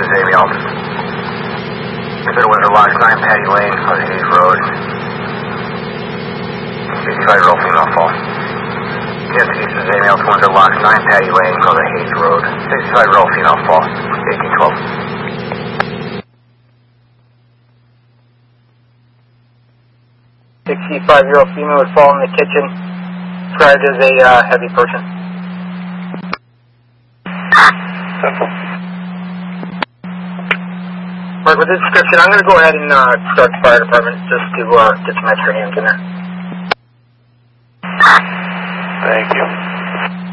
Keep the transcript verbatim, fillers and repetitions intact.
is Amy Alton. Consider Windsor Locks nine Patty Lane on Hayes Road. sixty-five year old female fall. Investigation is Amy Alton, Windsor Locks nine Patty Lane on Hayes Road. sixty-five year old female fall. eighteen twelve. sixty-five year old female was fall in the kitchen. Described as a uh, heavy person. Simple. Mark, with this description, I'm going to go ahead and uh, start the fire department just to uh, get some extra hands in there. Thank you.